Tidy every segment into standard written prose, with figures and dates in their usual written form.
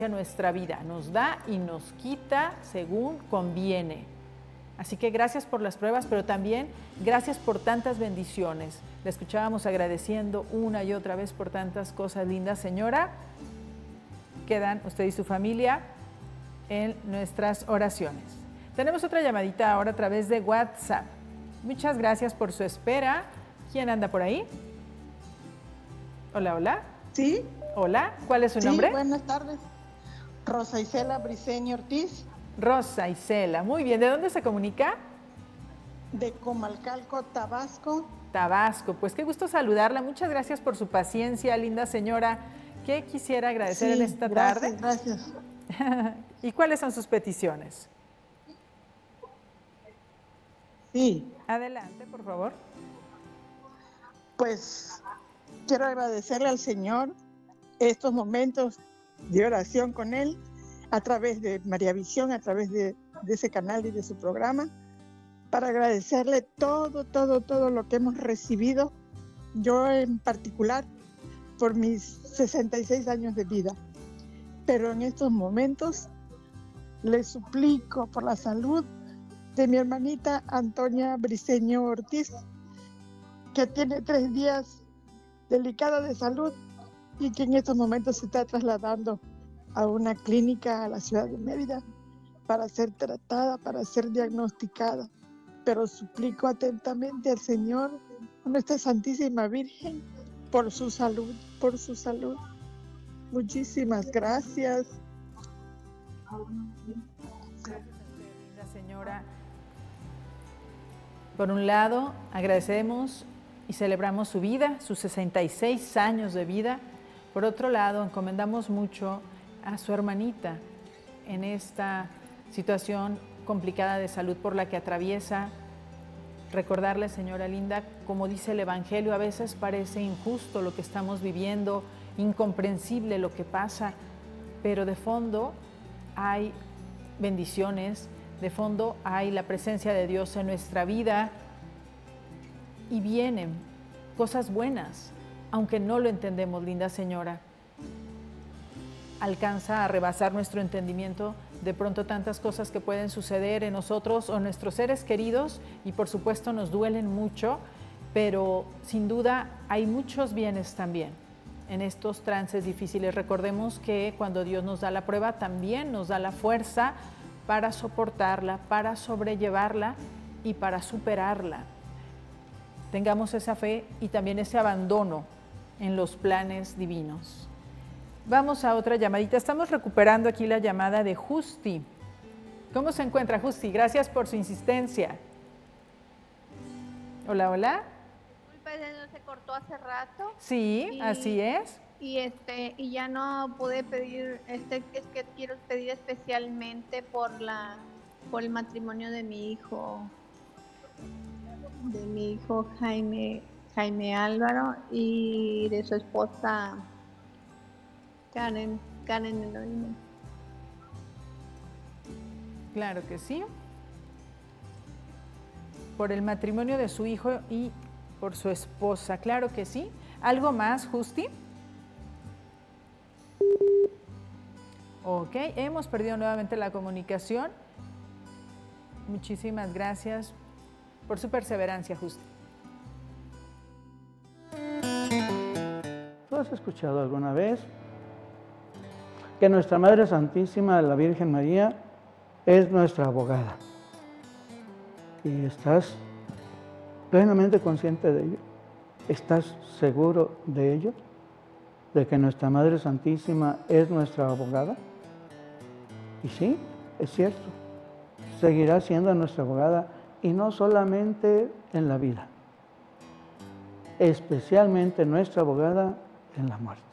nuestra vida, nos da y nos quita según conviene. Así que gracias por las pruebas, pero también gracias por tantas bendiciones. Le escuchábamos agradeciendo una y otra vez por tantas cosas lindas. Señora, quedan usted y su familia en nuestras oraciones. Tenemos otra llamadita ahora a través de WhatsApp. Muchas gracias por su espera. ¿Quién anda por ahí? Hola, hola. Sí. Hola, ¿cuál es su nombre? Buenas tardes. Rosa Isela Briceño Ortiz. Rosa Isela, muy bien. ¿De dónde se comunica? De Comalcalco, Tabasco. Tabasco, pues qué gusto saludarla. Muchas gracias por su paciencia, linda señora. ¿Qué quisiera agradecer en esta tarde? Gracias. ¿Y cuáles son sus peticiones? Sí. Adelante, por favor. Pues quiero agradecerle al Señor estos momentos de oración con Él a través de María Visión, a través de ese canal y de su programa, para agradecerle todo lo que hemos recibido, yo en particular, por mis 66 años de vida. Pero en estos momentos le suplico por la salud de mi hermanita Antonia Briceño Ortiz, que tiene 3 días delicada de salud y que en estos momentos se está trasladando a una clínica a la ciudad de Mérida para ser tratada, para ser diagnosticada. Pero suplico atentamente al Señor, a nuestra Santísima Virgen, por su salud, por su salud. Muchísimas gracias. Linda señora. Por un lado, agradecemos y celebramos su vida, sus 66 años de vida. Por otro lado, encomendamos mucho a su hermanita en esta situación complicada de salud por la que atraviesa. Recordarle, señora linda, como dice el Evangelio, a veces parece injusto lo que estamos viviendo, incomprensible lo que pasa, pero de fondo hay bendiciones, de fondo hay la presencia de Dios en nuestra vida y vienen cosas buenas, aunque no lo entendemos, linda señora. Alcanza a rebasar nuestro entendimiento de pronto tantas cosas que pueden suceder en nosotros o nuestros seres queridos y por supuesto nos duelen mucho, pero sin duda hay muchos bienes también en estos trances difíciles. Recordemos que cuando Dios nos da la prueba también nos da la fuerza para soportarla, para sobrellevarla y para superarla. Tengamos esa fe y también ese abandono en los planes divinos. Vamos a otra llamadita. Estamos recuperando aquí la llamada de Justi. ¿Cómo se encuentra, Justi? Gracias por su insistencia. Hola, hola. Disculpe, se cortó hace rato. Sí, así es. Y ya no pude pedir, es que quiero pedir especialmente por el matrimonio de mi hijo Jaime Álvaro y de su esposa Karen Eloína. Claro que sí. Por el matrimonio de su hijo y por su esposa, claro que sí. ¿Algo más, Justi? Ok, hemos perdido nuevamente la comunicación. Muchísimas gracias por su perseverancia, Justi. ¿Tú has escuchado alguna vez que nuestra Madre Santísima, la Virgen María, es nuestra abogada? ¿Y estás plenamente consciente de ello? ¿Estás seguro de ello? ¿De que nuestra Madre Santísima es nuestra abogada? Y sí, es cierto, seguirá siendo nuestra abogada y no solamente en la vida, especialmente nuestra abogada en la muerte.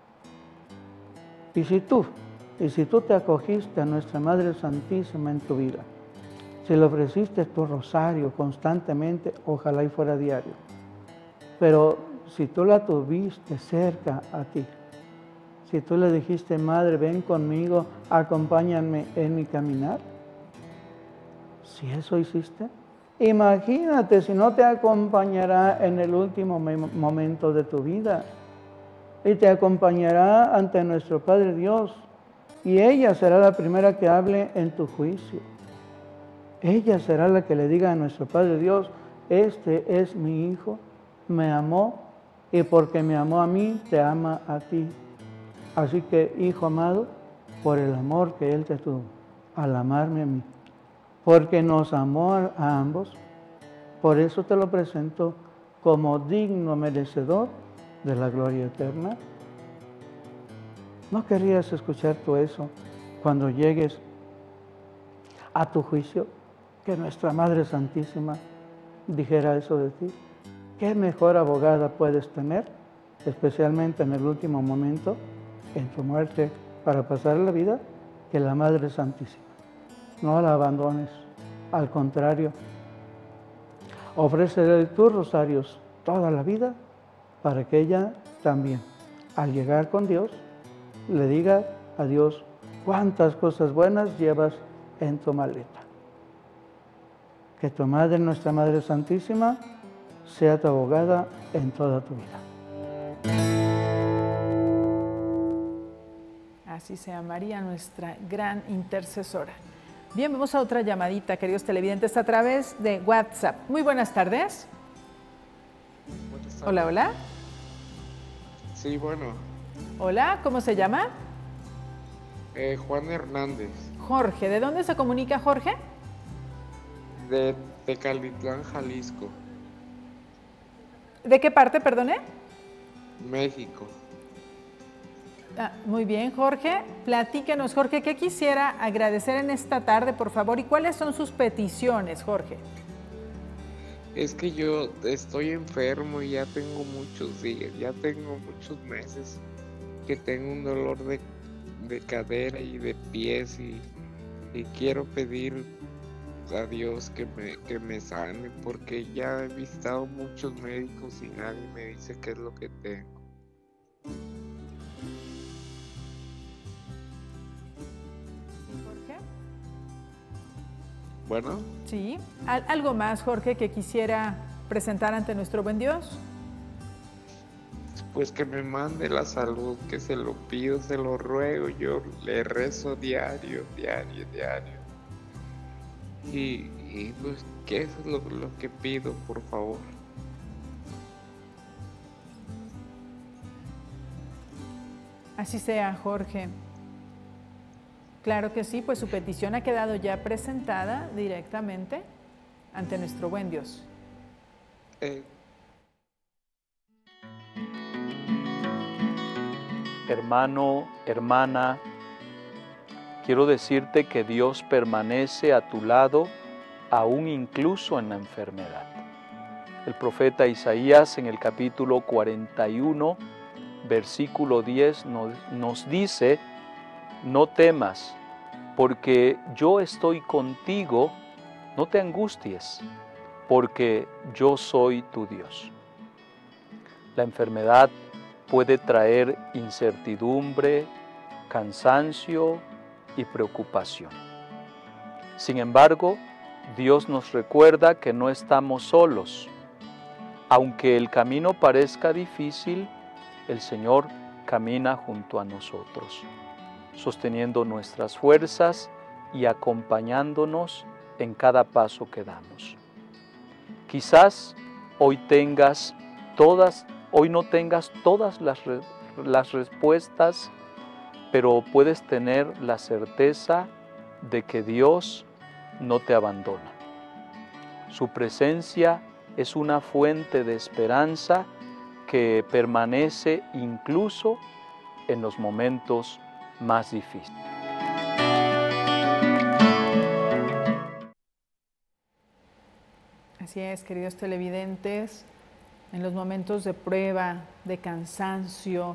Y si tú te acogiste a nuestra Madre Santísima en tu vida, si le ofreciste tu rosario constantemente, ojalá y fuera diario, pero si tú la tuviste cerca a ti, si tú le dijiste, Madre, ven conmigo, acompáñame en mi caminar, si eso hiciste, imagínate si no te acompañará en el último momento de tu vida y te acompañará ante nuestro Padre Dios Y ella será la primera que hable en tu juicio. Ella será la que le diga a nuestro Padre Dios, este es mi hijo, me amó y porque me amó a mí, te ama a ti. Así que, hijo amado, por el amor que Él te tuvo, al amarme a mí, porque nos amó a ambos, por eso te lo presento como digno merecedor de la gloria eterna. ¿No querrías escuchar tú eso cuando llegues a tu juicio? Que nuestra Madre Santísima dijera eso de ti. ¿Qué mejor abogada puedes tener, especialmente en el último momento, en tu muerte, para pasar la vida, que la Madre Santísima? No la abandones, al contrario, ofrécele tus rosarios toda la vida para que ella también, al llegar con Dios, le diga a Dios cuántas cosas buenas llevas en tu maleta. Que tu Madre, nuestra Madre Santísima, sea tu abogada en toda tu vida. Así sea María, nuestra gran intercesora. Bien, vamos a otra llamadita, queridos televidentes, a través de WhatsApp. Muy buenas tardes. Buenas tardes. Hola, hola. Sí, bueno. Hola, ¿cómo se llama? Juan Hernández, Jorge. ¿De dónde se comunica Jorge? de Tecalitlán, Jalisco, ¿De qué parte, perdone? México. Muy bien, Jorge. Platíquenos, Jorge, ¿qué quisiera agradecer en esta tarde, por favor? ¿Y cuáles son sus peticiones, Jorge? Es que yo estoy enfermo y ya tengo muchos días, ya tengo muchos meses que tengo un dolor de cadera y de pies y quiero pedir a Dios que me sane, porque ya he visitado muchos médicos y nadie me dice qué es lo que tengo. Jorge. Bueno, Sí. ¿Algo más, Jorge, que quisiera presentar ante nuestro buen Dios? pues que me mande la salud, que se lo pido, se lo ruego, yo le rezo diario. Y pues que eso es lo que pido, por favor. Así sea, Jorge. Claro que sí, pues su petición ha quedado ya presentada directamente ante nuestro buen Dios. Hermano, hermana, quiero decirte que Dios permanece a tu lado aún incluso en la enfermedad. El profeta Isaías en el capítulo 41, versículo 10 nos dice: no temas, porque yo estoy contigo, no te angusties, porque yo soy tu Dios. La enfermedad puede traer incertidumbre, cansancio y preocupación. Sin embargo, Dios nos recuerda que no estamos solos. Aunque el camino parezca difícil, el Señor camina junto a nosotros, sosteniendo nuestras fuerzas y acompañándonos en cada paso que damos. Quizás hoy no tengas todas las respuestas, pero puedes tener la certeza de que Dios no te abandona. Su presencia es una fuente de esperanza que permanece incluso en los momentos más difíciles. Así es, queridos televidentes, en los momentos de prueba, de cansancio,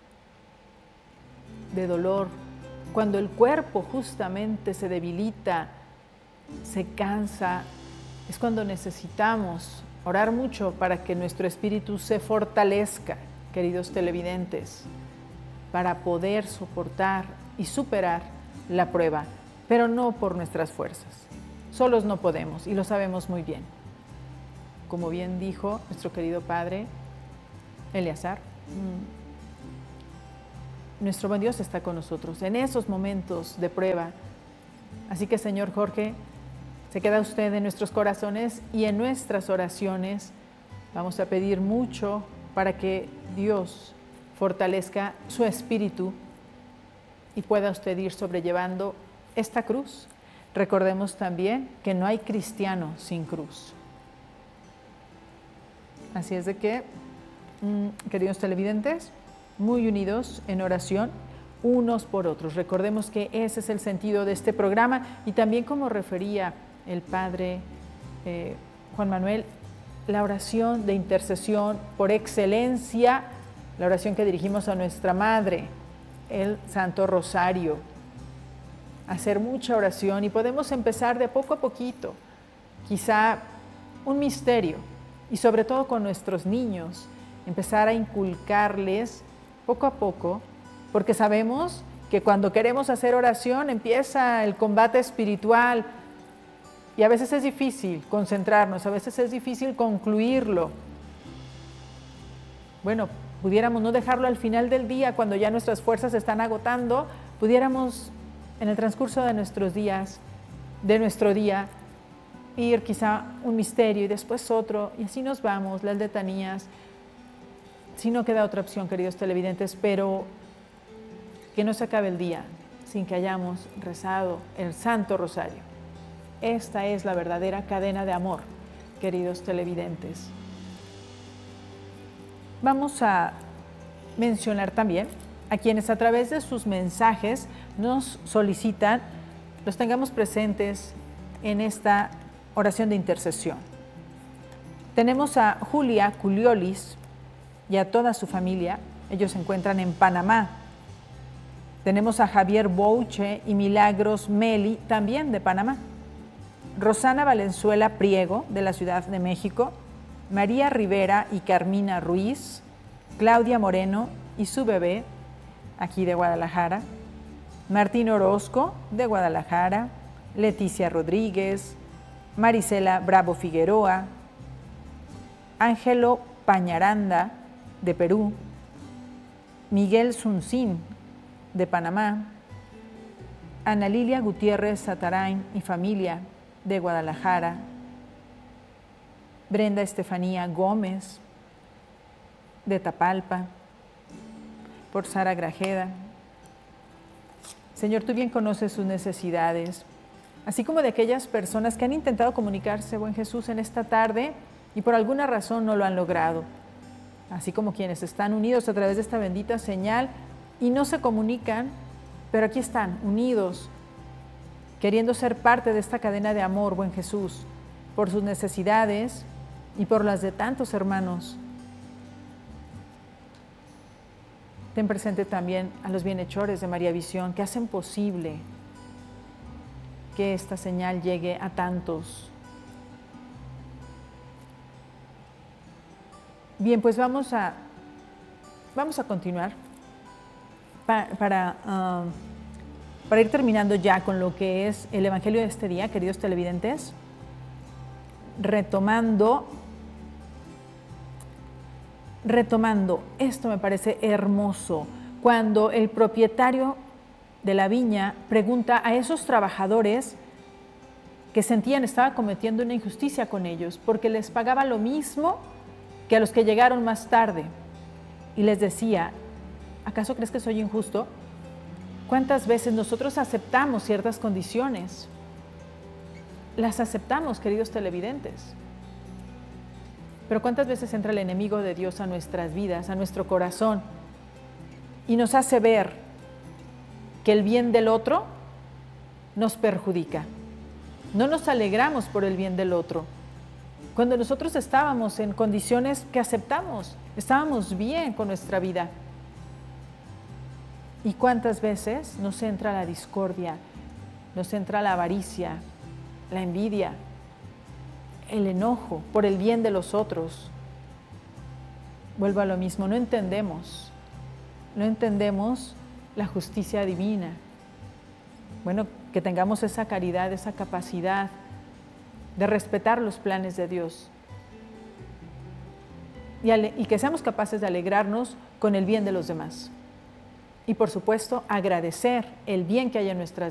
de dolor, cuando el cuerpo justamente se debilita, se cansa, es cuando necesitamos orar mucho para que nuestro espíritu se fortalezca, queridos televidentes, para poder soportar y superar la prueba, pero no por nuestras fuerzas. Solos no podemos y lo sabemos muy bien. Como bien dijo nuestro querido padre Eleazar, nuestro buen Dios está con nosotros en esos momentos de prueba. Así que, Señor Jorge, se queda usted en nuestros corazones y en nuestras oraciones. Vamos a pedir mucho para que Dios fortalezca su espíritu y pueda usted ir sobrellevando esta cruz. Recordemos también que no hay cristiano sin cruz. Así es de que, queridos televidentes, muy unidos en oración, unos por otros. Recordemos que ese es el sentido de este programa y también, como refería el Padre Juan Manuel, la oración de intercesión por excelencia, la oración que dirigimos a nuestra Madre, el Santo Rosario. Hacer mucha oración y podemos empezar de poco a poquito, quizá un misterio, y sobre todo con nuestros niños, empezar a inculcarles poco a poco, porque sabemos que cuando queremos hacer oración empieza el combate espiritual y a veces es difícil concentrarnos, a veces es difícil concluirlo. Bueno, pudiéramos no dejarlo al final del día cuando ya nuestras fuerzas se están agotando, pudiéramos en el transcurso de nuestros días, de nuestro día, ir quizá un misterio y después otro, y así nos vamos, las letanías. Si no queda otra opción, queridos televidentes, pero que no se acabe el día sin que hayamos rezado el Santo Rosario. Esta es la verdadera cadena de amor, queridos televidentes. Vamos a mencionar también a quienes a través de sus mensajes nos solicitan los tengamos presentes en esta oración de intercesión. Tenemos a Julia Culiolis y a toda su familia. Ellos se encuentran en Panamá. Tenemos a Javier Bouche y Milagros Meli, también de Panamá. Rosana Valenzuela Priego, de la Ciudad de México. María Rivera y Carmina Ruiz. Claudia Moreno y su bebé, aquí de Guadalajara. Martín Orozco, de Guadalajara. Leticia Rodríguez. Marisela Bravo Figueroa. Ángelo Pañaranda, de Perú. Miguel Suncín, de Panamá. Ana Lilia Gutiérrez Satarain y familia, de Guadalajara. Brenda Estefanía Gómez, de Tapalpa. Por Sara Grajeda. Señor, tú bien conoces sus necesidades, así como de aquellas personas que han intentado comunicarse, buen Jesús, en esta tarde y por alguna razón no lo han logrado, así como quienes están unidos a través de esta bendita señal y no se comunican, pero aquí están, unidos, queriendo ser parte de esta cadena de amor, buen Jesús, por sus necesidades y por las de tantos hermanos. Ten presente también a los bienhechores de María Visión que hacen posible que esta señal llegue a tantos. Bien, pues vamos a continuar para ir terminando ya con lo que es el Evangelio de este día, queridos televidentes, retomando, esto me parece hermoso, cuando el propietario de la viña pregunta a esos trabajadores que sentían estaba cometiendo una injusticia con ellos, porque les pagaba lo mismo que a los que llegaron más tarde. Y les decía, ¿acaso crees que soy injusto? ¿Cuántas veces nosotros aceptamos ciertas condiciones? Las aceptamos, queridos televidentes. Pero ¿cuántas veces entra el enemigo de Dios a nuestras vidas, a nuestro corazón, y nos hace ver que el bien del otro nos perjudica? No nos alegramos por el bien del otro. Cuando nosotros estábamos en condiciones que aceptamos, estábamos bien con nuestra vida. ¿Y cuántas veces nos entra la discordia, nos entra la avaricia, la envidia, el enojo por el bien de los otros? Vuelvo a lo mismo, no entendemos la justicia divina. Bueno, que tengamos esa caridad, esa capacidad de respetar los planes de Dios y que seamos capaces de alegrarnos con el bien de los demás. y por supuesto agradecer el bien que hay en nuestras